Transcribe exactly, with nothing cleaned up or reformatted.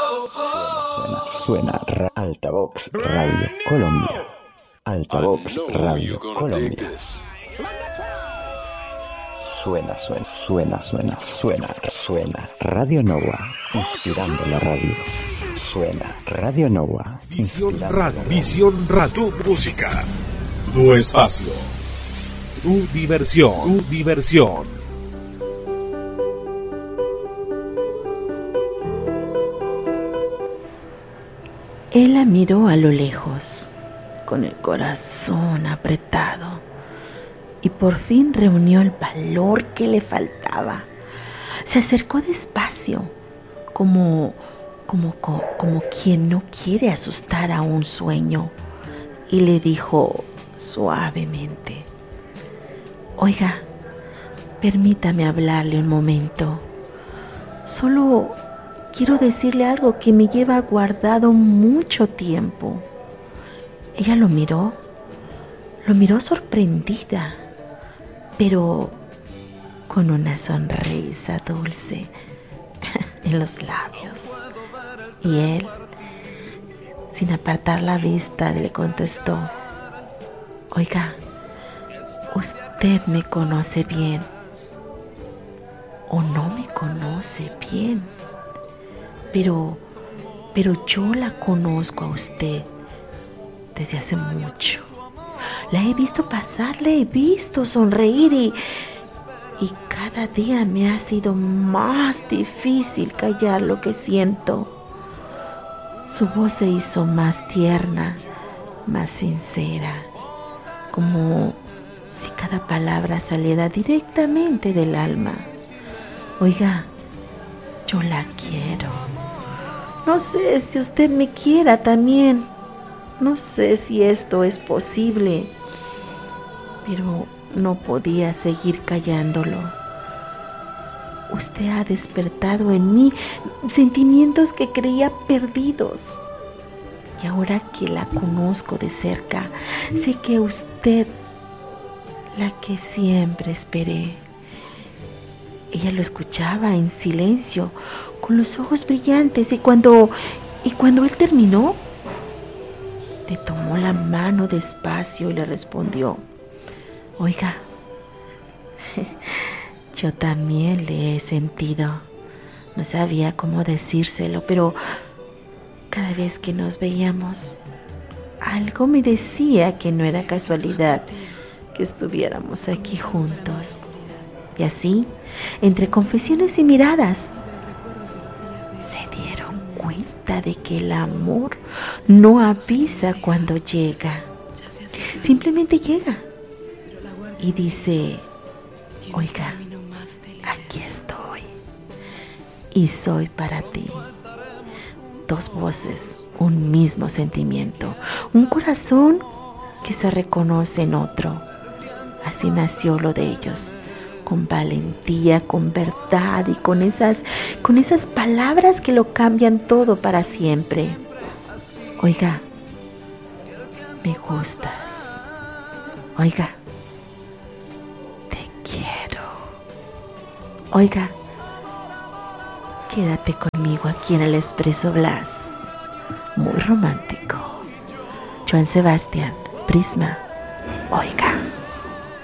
Suena, suena, ra- Altavox Radio Colombia. Altavox Radio Colombia. Suena, suena, suena, suena, suena, suena. Radio Nova, inspirando la radio. Suena Radio Nova. Visión Radio, Visión Radio, tu música, tu espacio, tu diversión, tu diversión. Él la miró a lo lejos, con el corazón apretado, y por fin reunió el valor que le faltaba. Se acercó despacio, como, como, como quien no quiere asustar a un sueño, y le dijo suavemente: «Oiga, permítame hablarle un momento. Solo quiero decirle algo que me lleva guardado mucho tiempo». Ella lo miró, lo miró sorprendida, pero con una sonrisa dulce en los labios. Y él, sin apartar la vista, le contestó: «Oiga, usted me conoce bien, o no me conoce bien, pero, pero yo la conozco a usted desde hace mucho. La he visto pasar, la he visto sonreír y, y cada día me ha sido más difícil callar lo que siento». Su voz se hizo más tierna, más sincera, como si cada palabra saliera directamente del alma. «Oiga, yo la quiero. No sé si usted me quiera también. No sé si esto es posible, pero no podía seguir callándolo. Usted ha despertado en mí sentimientos que creía perdidos. Y ahora que la conozco de cerca, sé que usted, la que siempre esperé». Ella lo escuchaba en silencio, con los ojos brillantes, y cuando, y cuando él terminó, le tomó la mano despacio y le respondió: «Oiga, yo también le he sentido. No sabía cómo decírselo, pero cada vez que nos veíamos, algo me decía que no era casualidad que estuviéramos aquí juntos». Y así, entre confesiones y miradas, se dieron cuenta de que el amor no avisa cuando llega. Simplemente llega y dice: «Oiga, aquí estoy y soy para ti». Dos voces, un mismo sentimiento, un corazón que se reconoce en otro. Así nació lo de ellos, con valentía, con verdad y con esas, con esas palabras que lo cambian todo para siempre. «Oiga, me gustas. Oiga, te quiero. Oiga, quédate conmigo aquí en el Expreso Blas». Muy romántico. Joan Sebastián, Prisma. Oiga.